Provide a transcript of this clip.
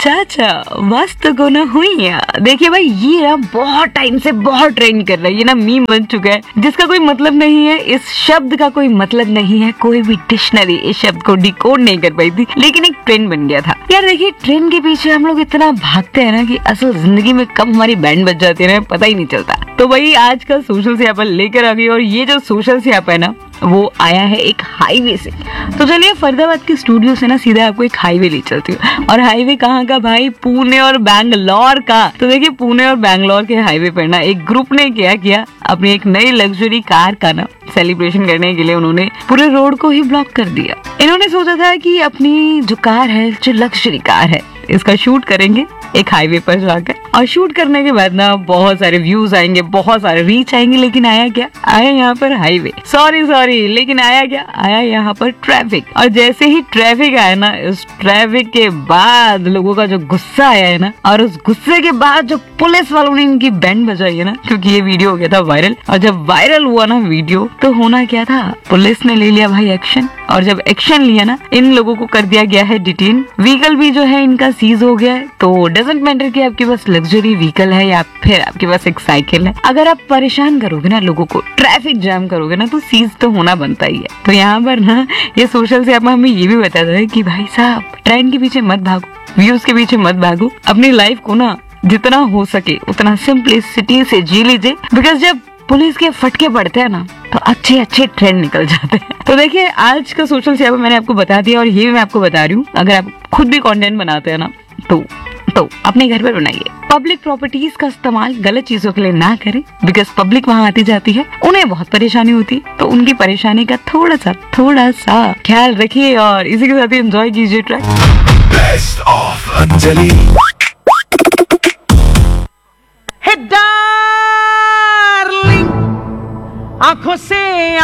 चाचा मस्त को ना हुई है। देखिए भाई, ये ना बहुत टाइम से बहुत ट्रेंड कर रहा है, ये ना मीम बन चुका है, जिसका कोई मतलब नहीं है, इस शब्द का कोई मतलब नहीं है, कोई भी डिक्शनरी इस शब्द को डिकोड नहीं कर पाई थी, लेकिन एक ट्रेंड बन गया था। यार देखिए, ट्रेंड के पीछे हम लोग इतना भागते हैं ना कि असल जिंदगी में कब हमारी बैंड बज जाती है ना, पता ही नहीं चलता। तो भाई आज कल सोशल स्नैपर लेकर आ गई, और ये जो सोशल स्नैप है ना, वो आया है एक हाईवे से। तो चलिए फरीदाबाद के स्टूडियो से ना सीधा आपको एक हाईवे ले चलती हूँ। और हाईवे कहाँ का भाई? पुणे और बैंगलोर का। तो देखिए, पुणे और बैंगलोर के हाईवे पर ना एक ग्रुप ने क्या किया, अपनी एक नई लग्जरी कार का ना सेलिब्रेशन करने के लिए उन्होंने पूरे रोड को ही ब्लॉक कर दिया। इन्होंने सोचा था कि अपनी जो कार है, जो लग्जरी कार है, इसका शूट करेंगे एक हाईवे पर जाकर, और शूट करने के बाद ना बहुत सारे व्यूज आएंगे, बहुत सारे रीच आएंगे, लेकिन आया क्या? आया यहाँ पर हाईवे, सॉरी, लेकिन आया क्या? आया यहाँ पर ट्रैफिक। और जैसे ही ट्रैफिक आया ना, इस ट्रैफिक के बाद लोगों का जो गुस्सा आया है ना, और उस गुस्से के बाद जो पुलिस वालों ने इनकी बैंड बजाई है ना, क्योंकि ये वीडियो हो गया था वायरल। और जब वायरल हुआ ना वीडियो, तो होना क्या था, पुलिस ने ले लिया भाई एक्शन। और जब एक्शन लिया ना, इन लोगों को कर दिया गया है डिटेन, व्हीकल भी जो है इनका सीज हो गया है। तो डजंट मैटर कि आपके पास लग्जरी व्हीकल है या फिर आपके पास एक साइकिल है, अगर आप परेशान करोगे ना लोगों को, ट्रैफिक जाम करोगे ना, तो सीज तो होना बनता ही है। तो यहाँ पर ना ये सोशल से हमें ये भी बताता है कि भाई साहब, ट्रेंड के पीछे मत भागो, व्यूज के पीछे मत भागो, अपनी लाइफ को ना जितना हो सके उतना सिंपलिसिटी से जी लीजिए। बिकॉज जब पुलिस के फटके पड़ते हैं ना, तो अच्छे ट्रेंड निकल जाते हैं। तो देखिए, आज का सोशल सेवा मैंने आपको बता दिया, और ये भी मैं आपको बता रही हूँ, अगर आप खुद भी कंटेंट बनाते हैं ना, तो अपने घर पर बनाइए। पब्लिक प्रॉपर्टीज का इस्तेमाल गलत चीजों के लिए ना करें, बिकॉज पब्लिक वहाँ आती जाती है, उन्हें बहुत परेशानी होती है, तो उनकी परेशानी का थोड़ा सा ख्याल रखिए। और इसी के साथ ही एंजॉय कीजिए track best of Anjali. Hey darling, आंखों से